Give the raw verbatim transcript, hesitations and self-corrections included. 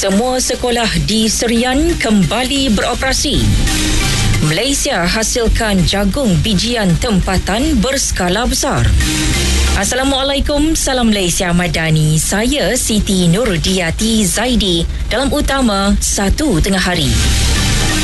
Semua sekolah di Serian kembali beroperasi. Malaysia hasilkan jagung bijian tempatan berskala besar. Assalamualaikum, salam Malaysia Madani. Saya Siti Nurdiati Zaidi dalam utama satu tengah hari.